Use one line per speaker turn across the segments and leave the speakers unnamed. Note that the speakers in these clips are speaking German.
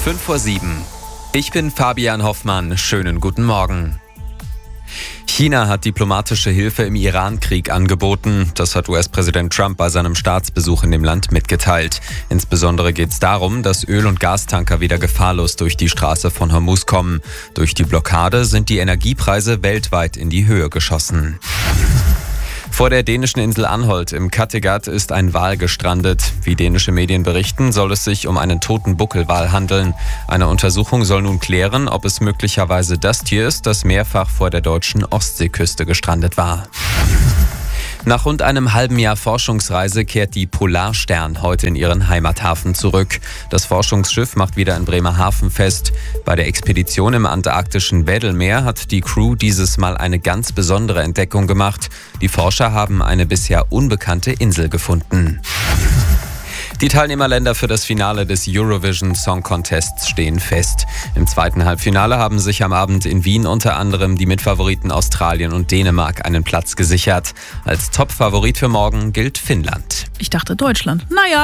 5:07 Uhr. Ich bin Fabian Hoffmann. Schönen guten Morgen. China hat diplomatische Hilfe im Iran-Krieg angeboten. Das hat US-Präsident Trump bei seinem Staatsbesuch in dem Land mitgeteilt. Insbesondere geht es darum, dass Öl- und Gastanker wieder gefahrlos durch die Straße von Hormuz kommen. Durch die Blockade sind die Energiepreise weltweit in die Höhe geschossen. Vor der dänischen Insel Anholt im Kattegat ist ein Wal gestrandet. Wie dänische Medien berichten, soll es sich um einen toten Buckelwal handeln. Eine Untersuchung soll nun klären, ob es möglicherweise das Tier ist, das mehrfach vor der deutschen Ostseeküste gestrandet war. Nach rund einem halben Jahr Forschungsreise kehrt die Polarstern heute in ihren Heimathafen zurück. Das Forschungsschiff macht wieder in Bremerhaven fest. Bei der Expedition im antarktischen Weddellmeer hat die Crew dieses Mal eine ganz besondere Entdeckung gemacht. Die Forscher haben eine bisher unbekannte Insel gefunden. Die Teilnehmerländer für das Finale des Eurovision Song Contests stehen fest. Im zweiten Halbfinale haben sich am Abend in Wien unter anderem die Mitfavoriten Australien und Dänemark einen Platz gesichert. Als Top-Favorit für morgen gilt Finnland.
Ich dachte Deutschland. Naja.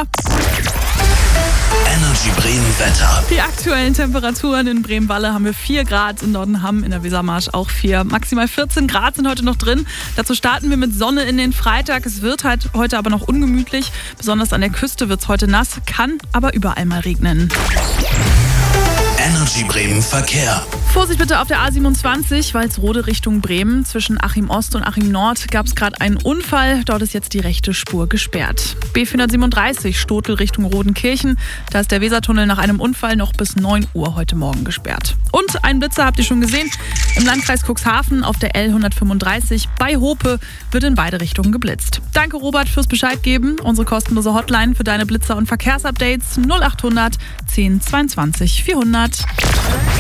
Energy Bremen Wetter.
Die aktuellen Temperaturen in Bremen-Walle haben wir 4 Grad, in Nordenham, in der Wesermarsch auch 4. Maximal 14 Grad sind heute noch drin. Dazu starten wir mit Sonne in den Freitag. Es wird halt heute aber noch ungemütlich. Besonders an der Küste wird es heute nass, kann aber überall mal regnen.
Energy Bremen Verkehr.
Vorsicht bitte auf der A27, Walsrode Richtung Bremen. Zwischen Achim Ost und Achim Nord gab es gerade einen Unfall. Dort ist jetzt die rechte Spur gesperrt. B437 Stotel Richtung Rodenkirchen. Da ist der Wesertunnel nach einem Unfall noch bis 9 Uhr heute Morgen gesperrt. Und einen Blitzer habt ihr schon gesehen. Im Landkreis Cuxhaven auf der L135 bei Hope wird in beide Richtungen geblitzt. Danke Robert fürs Bescheid geben. Unsere kostenlose Hotline für deine Blitzer- und Verkehrsupdates 0800 10 22 400.